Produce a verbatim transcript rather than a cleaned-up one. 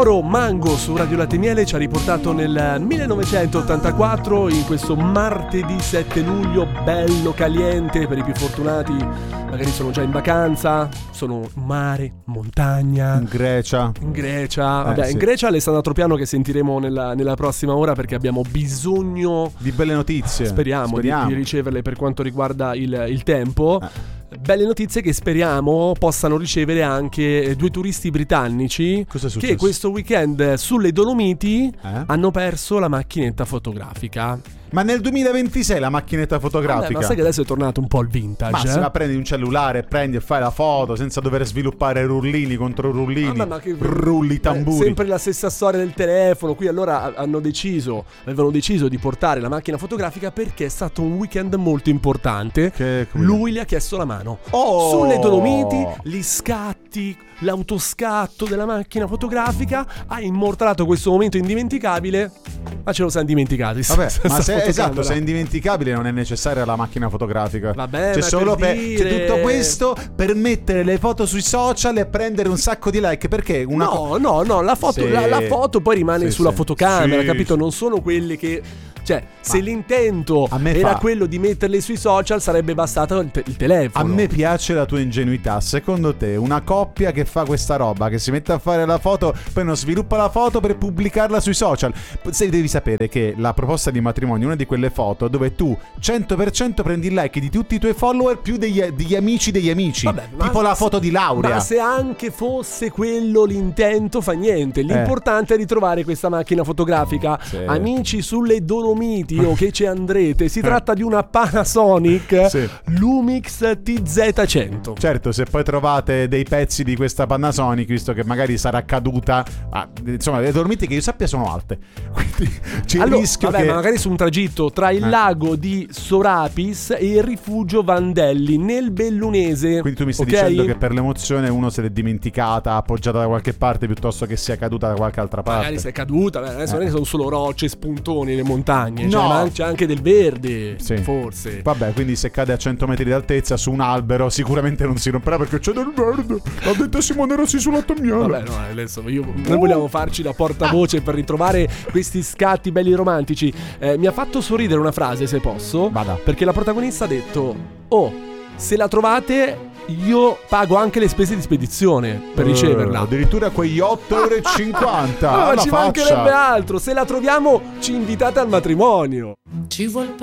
Loro, Mango, su Radio Latte e Miele, ci ha riportato nel millenovecentottantaquattro, in questo martedì sette luglio, bello caliente per i più fortunati. Magari sono già in vacanza, sono in mare, montagna. In Grecia. In Grecia. Vabbè, eh, sì. in Grecia Alessandra Tropiano, che sentiremo nella, nella prossima ora, perché abbiamo bisogno di belle notizie. Speriamo, Speriamo. Di, di riceverle per quanto riguarda il, il tempo. Eh. Belle notizie che speriamo possano ricevere anche due turisti britannici. Cosa è successo? Che questo weekend sulle Dolomiti eh? hanno perso la macchinetta fotografica. Ma nel duemilaventisei la macchinetta fotografica. Vabbè, ma sai che adesso è tornato un po' il vintage. Ma eh? se la prendi un cellulare, prendi e fai la foto senza dover sviluppare rullini contro rullini. Vabbè, ma che... rulli tamburi. Eh, sempre la stessa storia del telefono. Qui allora hanno deciso, avevano deciso di portare la macchina fotografica perché è stato un weekend molto importante. Che, Lui gli ha chiesto la mano. Oh! Sulle Dolomiti, gli scatti, l'autoscatto della macchina fotografica, ha immortalato questo momento indimenticabile. Ma ce lo siamo dimenticati. Vabbè, ma se, esatto, se è indimenticabile non è necessaria la macchina fotografica. Vabbè, c'è ma solo per per, dire... c'è tutto questo per mettere le foto sui social e prendere un sacco di like. Perché una no, co- no, no, la foto, sì. la, la foto poi rimane sì, sulla sì. fotocamera, sì, capito? sì. Non sono quelle che... Cioè, se Ma l'intento a me era fa- quello di metterle sui social, sarebbe bastato il, te- il telefono. A me piace la tua ingenuità. Secondo te una coppia che fa questa roba, che si mette a fare la foto, poi non sviluppa la foto per pubblicarla sui social? Se devi sapere che la proposta di matrimonio è una di quelle foto dove tu cento per cento prendi il like di tutti i tuoi follower più degli, degli amici degli amici. Vabbè, ma tipo la se- foto di laurea. Ma se anche fosse quello l'intento, fa niente. L'importante è ritrovare questa macchina fotografica. Sì. Amici sulle Dolomiti o che ci andrete, si tratta di una Panasonic Sì. Lumix T Z cento. Certo, se poi trovate dei pezzi di questa Panasonic, visto che magari sarà caduta, ah, insomma, le Dolomiti che io sappia sono alte, quindi c'è Allora, il rischio vabbè, che... ma magari su un tragitto tra il Eh. lago di Sorapis e il rifugio Vandelli nel Bellunese. Quindi tu mi stai ok? dicendo che per l'emozione uno se l'è dimenticata, appoggiata da qualche parte, piuttosto che sia caduta da qualche altra parte. Magari si è caduta. Beh, adesso Eh. non è che sono solo rocce, spuntoni, le montagne. No. Cioè, ma c'è anche del verde. Sì. Forse. Vabbè, quindi se cade a cento metri d'altezza su un albero sicuramente non si romperà perché c'è del verde. L'ha detto Simone Rossi sulla Tognana. Vabbè, no, adesso io, noi vogliamo farci da portavoce per ritrovare questi scatti belli romantici. Eh, mi ha fatto sorridere una frase, se posso. Vada. Perché la protagonista ha detto: oh, se la trovate, io pago anche le spese di spedizione per Eh, riceverla. addirittura quegli otto euro e cinquanta. No, ma alla ci faccia. mancherebbe altro. Se la troviamo, ci invitate al matrimonio. Ci vuol